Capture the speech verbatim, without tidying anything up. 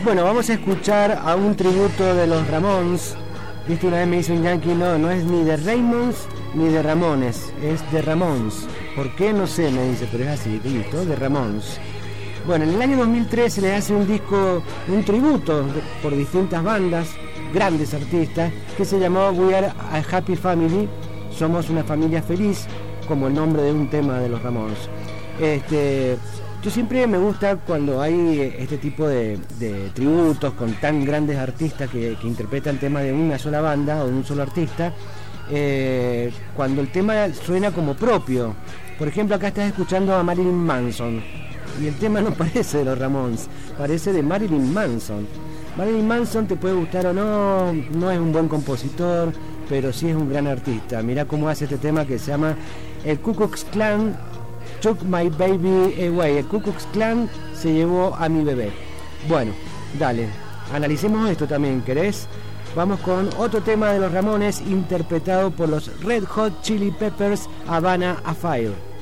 Bueno, vamos a escuchar a un tributo de los Ramones. Viste, una vez me dice un yankee, no, no es ni de Raymonds ni de Ramones, es de Ramones. ¿Por qué? No sé, me dice, pero es así, listo, de Ramones. Bueno, en el año dos mil tres se le hace un disco, un tributo por distintas bandas, grandes artistas, que se llamó We Are a Happy Family, somos una familia feliz, como el nombre de un tema de los Ramones. Este, yo siempre me gusta cuando hay este tipo de, de tributos con tan grandes artistas que, que interpretan temas de una sola banda o de un solo artista, eh, cuando el tema suena como propio. Por ejemplo, acá estás escuchando a Marilyn Manson y el tema no parece de los Ramones, parece de Marilyn Manson. Marilyn Manson te puede gustar o no, no es un buen compositor, pero sí es un gran artista. Mirá cómo hace este tema que se llama el Ku Klux Klan Took My Baby Away. El Ku Klux Klan se llevó a mi bebé. Bueno, dale, analicemos esto también, ¿querés? Vamos con otro tema de los Ramones interpretado por los Red Hot Chili Peppers, Havana Affair.